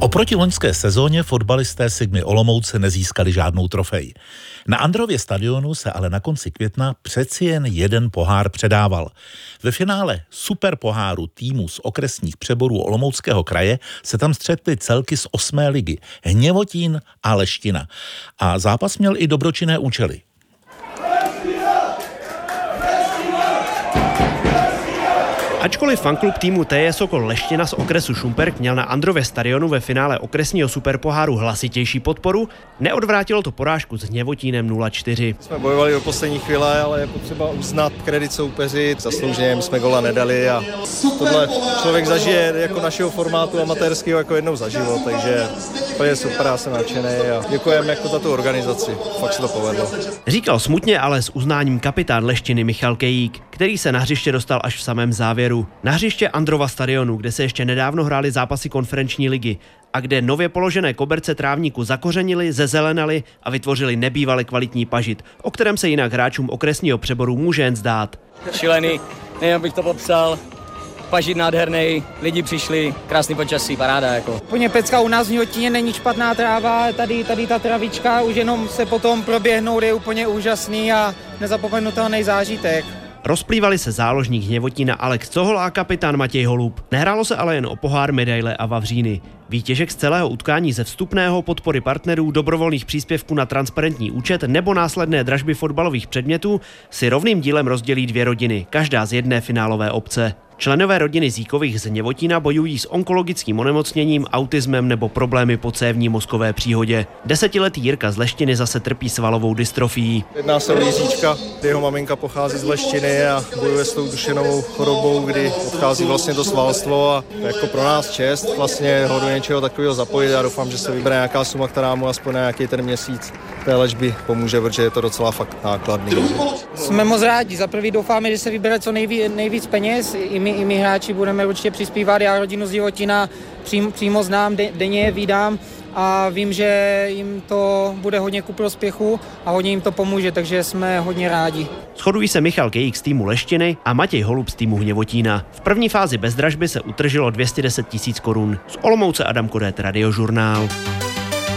Oproti loňské sezóně fotbalisté Sigmy Olomouc nezískali žádnou trofej. Na Andrově stadionu se ale na konci května přeci jen jeden pohár předával. Ve finále superpoháru týmu z okresních přeborů Olomouckého kraje se tam střetly celky z 8. ligy Hněvotín a Leština. A zápas měl i dobročinné účely. Ačkoliv fanklub týmu TJ Sokol Leština z okresu Šumperk měl na Andrově stadionu ve finále okresního superpoháru hlasitější podporu, neodvrátilo to porážku s Hněvotínem 0-4. Jsme bojovali do poslední chvíle, ale je potřeba uznat kredit soupeři. Zaslouženě jsme gola nedali a tohle člověk zažije jako našeho formátu amatérského jako jednou za život, takže to je super, já jsem nadšený a děkujeme jako za tu organizaci. Fakt se to povedlo. Říkal smutně, ale s uznáním kapitán Leštiny Michal Kejík, který se na hřiště dostal až v samém závěru. Na hřiště Androva stadionu, kde se ještě nedávno hrály zápasy konferenční ligy a kde nově položené koberce trávníku zakořenili, zezelenali a vytvořili nebývale kvalitní pažit, o kterém se jinak hráčům okresního přeboru může jen zdát. Šílený, nevím, abych to popsal. Pažit nádherný, lidi přišli, krásný počasí, paráda jako. Úplně pecka, u nás v Hněvotíně není špatná tráva, tady ta travička, už jenom se potom proběhnout je úplně úžasný a nezapomenutelný zážitek. Rozplývali se záložník Hněvotína Alex Cohol a kapitán Matěj Holub. Nehrálo se ale jen o pohár, medaile a vavříny. Výtěžek z celého utkání ze vstupného, podpory partnerů, dobrovolných příspěvků na transparentní účet nebo následné dražby fotbalových předmětů si rovným dílem rozdělí 2 rodiny, každá z jedné finálové obce. Členové rodiny Zíkových z Hněvotína bojují s onkologickým onemocněním, autismem nebo problémy po cévní mozkové příhodě. 10letý Jirka z Leštiny zase trpí svalovou dystrofií. Jedná se o Jiříčka, jeho maminka pochází z Leštiny a bojuje s tou duševnou chorobou, kdy odchází vlastně to svalstvo a jako pro nás čest vlastně ho do něčeho takového zapojit a doufám, že se vybere nějaká suma, která mu aspoň na nějaký ten měsíc té léčby pomůže, protože je to docela fakt nákladný. Jsme moc rádi, za prvý doufáme, že se vybere co nejvíc peněz, i my hráči budeme určitě přispívat, já rodinu z Hněvotína přímo znám, denně je vídám a vím, že jim to bude hodně ku prospěchu a hodně jim to pomůže, takže jsme hodně rádi. Shodují se Michal Kejík z týmu Leštiny a Matěj Holub z týmu Hněvotína. V první fázi bez dražby se utržilo 210 000 korun. Z Olomouce Adam Kodet, Radiožurnál.